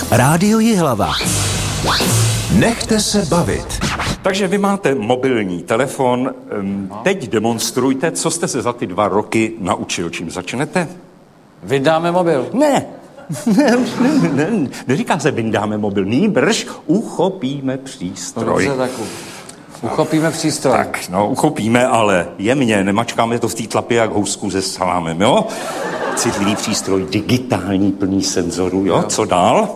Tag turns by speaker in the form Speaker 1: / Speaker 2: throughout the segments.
Speaker 1: Rádio Jihlava. Nechte se bavit.
Speaker 2: Takže vy máte mobilní telefon. Teď demonstrujte, co jste se za ty 2 roky naučil. Čím začnete?
Speaker 3: Vydáme mobil.
Speaker 2: Ne. Neříká se vyndáme mobil. Nýbrž uchopíme přístroj.
Speaker 3: Dobře, tak uchopíme přístroj.
Speaker 2: Tak, no, uchopíme, ale jemně, nemačkáme to v té tlapě jak housku se salámem, jo? Citlivý přístroj, digitální, plný senzorů, jo? Co dál?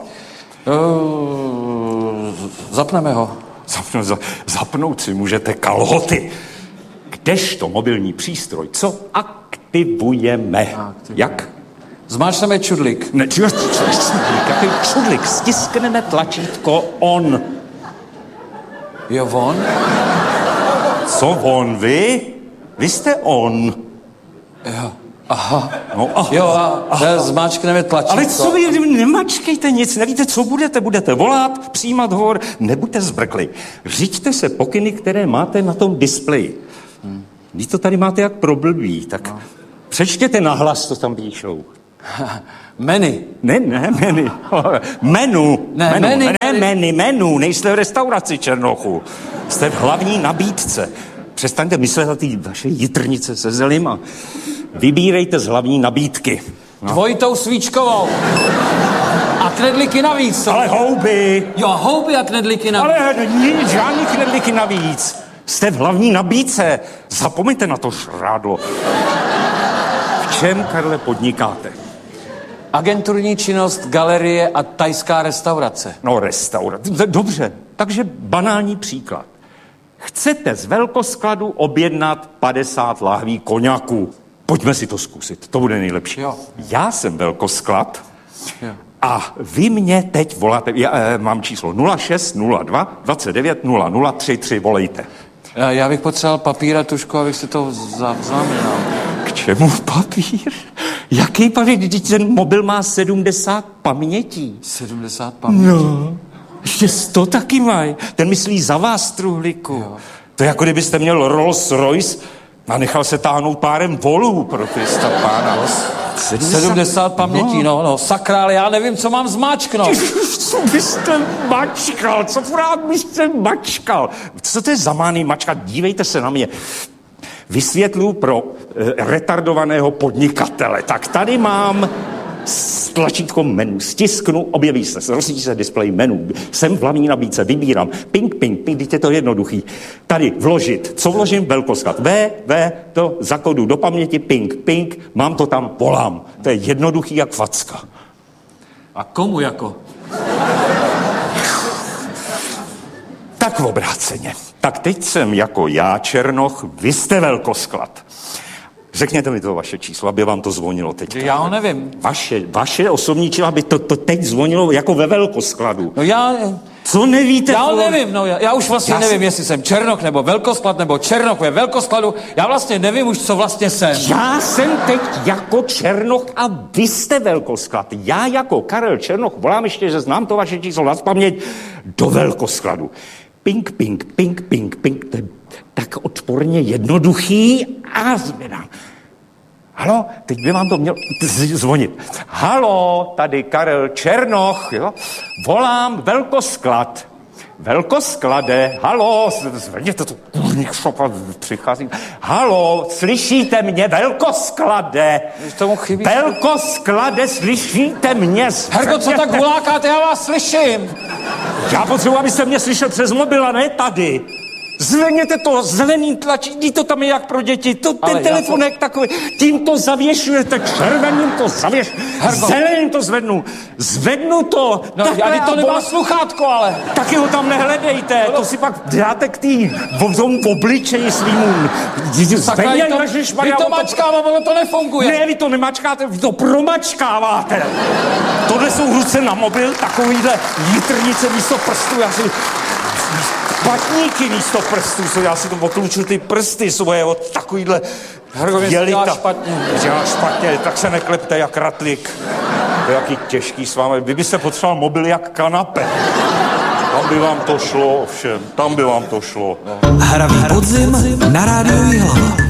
Speaker 3: Zapneme ho.
Speaker 2: Zapnout si můžete kalhoty. Kdežto mobilní přístroj, co aktivujeme? Jak?
Speaker 3: Zmáčkneme čudlík.
Speaker 2: Ne, čudlík, jaký čudlík? Stiskneme tlačítko on.
Speaker 3: Jo, on?
Speaker 2: Co on, vy? Vy jste on.
Speaker 3: Jo. Aha.
Speaker 2: No,
Speaker 3: jo, a zmáčkneme tlačítko.
Speaker 2: Ale co vy, nemačkejte nic, nevíte, co budete. Budete volat, přijímat hovor, nebuďte zbrkli. Řiďte se pokyny, které máte na tom displeji. Vy to tady máte jak pro blbý, tak přečtěte nahlas, co tam píšou.
Speaker 3: Menu.
Speaker 2: Ne, menu. Menu. Nejste v restauraci Černochu. Jste v hlavní nabídce. Přestaňte myslet na ty vaše jitrnice se zelím a vybírejte z hlavní nabídky.
Speaker 3: No. Dvojitou svíčkovou. A knedlíky navíc.
Speaker 2: Ale houby.
Speaker 3: Jo, houby a knedlíky navíc.
Speaker 2: Ale žádný knedlíky navíc. Jste v hlavní nabídce. Zapomeňte na to šrádlo. V čem, Karle, podnikáte?
Speaker 3: Agenturní činnost, galerie a thajská restaurace.
Speaker 2: No, restaurace. Dobře. Takže banální příklad. Chcete z velkoskladu objednat 50 lahví koňaku. Pojďme si to zkusit, to bude nejlepší.
Speaker 3: Jo.
Speaker 2: Já jsem velkosklad
Speaker 3: a
Speaker 2: vy mě teď voláte, mám číslo 0602 29 0033, volejte.
Speaker 3: Já bych potřeboval papír a tušku, abych si to zaznamenal.
Speaker 2: K čemu papír? Jaký papír? Když ten mobil má 70 pamětí.
Speaker 3: 70 pamětí?
Speaker 2: No, ještě 100 taky mají. Ten myslí za vás, truhlíku. Jo. To je jako kdybyste měl Rolls Royce a nechal se táhnout párem volů pro Krista pána.
Speaker 3: 70 pamětí, no, sakra, ale já nevím, co mám zmáčknout.
Speaker 2: Co byste mačkal? Co furt byste mačkal? Co to je za mány mačkat? Dívejte se na mě. Vysvětlu pro retardovaného podnikatele. Tak tady mám tlačítko menu. Stisknu, objeví se, rozsvítí se displej menu. Jsem v hlavní nabídce, vybírám. Ping, teď je to jednoduchý. Tady vložit. Co vložím? Velkosklad. To zakodu do paměti, ping, mám to tam, volám. To je jednoduchý jak facka.
Speaker 3: A komu jako?
Speaker 2: Tak obráceně. Tak teď jsem jako já, Černoch, vy jste velkosklad. Řekněte mi to vaše číslo, aby vám to zvonilo teď.
Speaker 3: Já ho nevím.
Speaker 2: Vaše osobní číslo, aby to teď zvonilo jako ve velkoskladu.
Speaker 3: No já...
Speaker 2: Co nevíte?
Speaker 3: Já ho nevím, no já už vlastně nevím, jestli jsem Černoch nebo velkosklad, nebo Černoch ve velkoskladu. Já vlastně nevím už, co vlastně jsem.
Speaker 2: Já jsem teď jako Černoch a vy jste velkosklad. Já jako Karel Černoch volám ještě, že znám to vaše číslo na paměť do velkoskladu. Ping, to je tak odporně jednoduchý a zvedám. Halo, teď by vám to měl zvonit. Halo, tady Karel Černoch, jo? Volám velkosklad. Velkosklade, halo, zvedněte to, kurník šopa, přicházím. Halo, slyšíte mě, velkosklade?
Speaker 3: Tomu chybí.
Speaker 2: Velkosklade, slyšíte mě?
Speaker 3: Herko, co tak volákáte, já vás slyším.
Speaker 2: Já potřebuji, abyste mě slyšel přes mobil a ne tady. Zvedněte to, zelený tlačítko, to tam je jak pro děti, ten telefonek takový, tím to zavěšujete, červeným to zeleným to zvednu to.
Speaker 3: No, já to nemá sluchátko, ale.
Speaker 2: Taky ho tam nehledejte, to si pak dáte k tomu obličeji svýmu.
Speaker 3: Vy to mačkáváte, ono to nefunguje.
Speaker 2: Ne, vy to nemačkáte, vy to promačkáváte. Tohle jsou ruce na mobil, takovýhle jitrnice místo prstů, já si... Patníky místo prstů, já si to okluču ty prsty svoje od takovýhle
Speaker 3: dělá
Speaker 2: špatně, tak se neklepte jak ratlík. To je jaký těžký s vámi. Vy byste potřeboval mobil jak kanape. Tam by vám to šlo, ovšem. Tam by vám to šlo.
Speaker 1: Hravý podzim na Rádiu Jihlava.